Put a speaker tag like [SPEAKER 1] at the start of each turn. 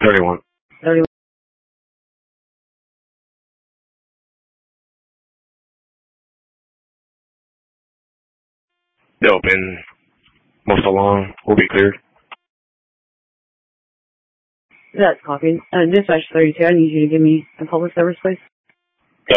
[SPEAKER 1] 31.
[SPEAKER 2] 31.
[SPEAKER 1] Open. Most along will be cleared.
[SPEAKER 2] That's copied. Dispatch 32, I need you to give me a public service, please.